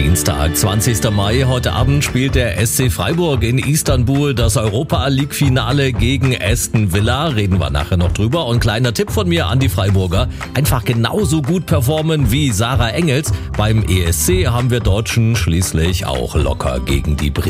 Dienstag, 20. Mai. Heute Abend spielt der SC Freiburg in Istanbul das Europa-League-Finale gegen Aston Villa. Reden wir nachher noch drüber. Und kleiner Tipp von mir an die Freiburger: einfach genauso gut performen wie Sarah Engels. Beim ESC haben wir Deutschen schließlich auch locker gegen die Briten